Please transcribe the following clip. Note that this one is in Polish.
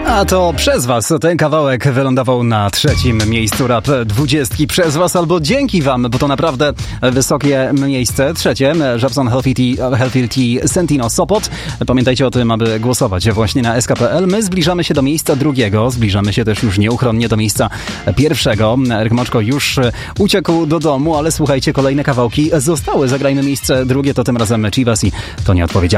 A to przez was ten kawałek wylądował na 3. miejscu Rap 20 przez was albo dzięki wam, bo to naprawdę wysokie miejsce. 3. Żabson Healthy Tea Sentino Sopot. Pamiętajcie o tym, aby głosować właśnie na SK.pl. My zbliżamy się do miejsca 2. Zbliżamy się też już nieuchronnie do miejsca 1. Eryk Moczko już uciekł do domu, ale słuchajcie, kolejne kawałki zostały. Zagrajmy miejsce 2, to tym razem Chivas i to nieodpowiedzialne.